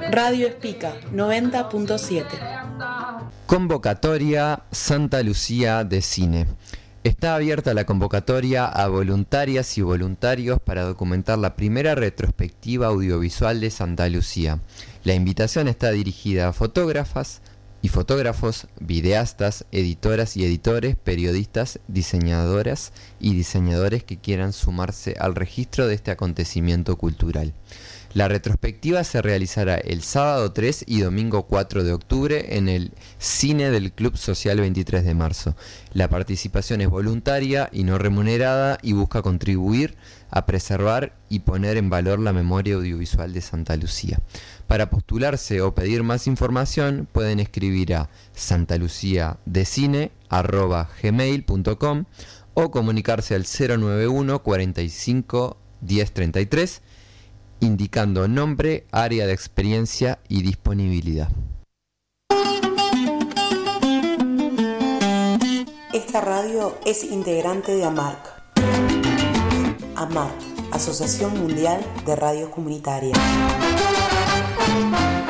Radio Espica 90.7. Convocatoria Santa Lucía de Cine. Está abierta la convocatoria a voluntarias y voluntarios para documentar la primera retrospectiva audiovisual de Santa Lucía. La invitación está dirigida a fotógrafas y fotógrafos, videastas, editoras y editores, periodistas, diseñadoras y diseñadores que quieran sumarse al registro de este acontecimiento cultural. La retrospectiva se realizará el sábado 3 y domingo 4 de octubre en el Cine del Club Social 23 de marzo. La participación es voluntaria y no remunerada y busca contribuir a preservar y poner en valor la memoria audiovisual de Santa Lucía. Para postularse o pedir más información pueden escribir a santaluciadecine@gmail.com o comunicarse al 091 45 10 33 indicando nombre, área de experiencia y disponibilidad. Esta radio es integrante de AMARC. AMARC, Asociación Mundial de Radios Comunitarias.